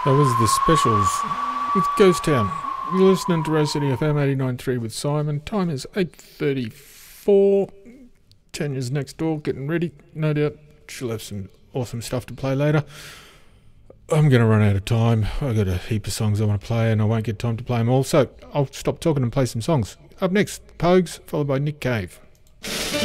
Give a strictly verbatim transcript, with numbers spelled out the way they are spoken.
That was the Specials with Ghost Town. You're listening to Rose City F M eighty-nine point three with Simon. Time is eight thirty-four. Tanya's next door, getting ready. No doubt she'll have some awesome stuff to play later. I'm going to run out of time. I've got a heap of songs I want to play and I won't get time to play them all. So I'll stop talking and play some songs. Up next, Pogues, followed by Nick Cave.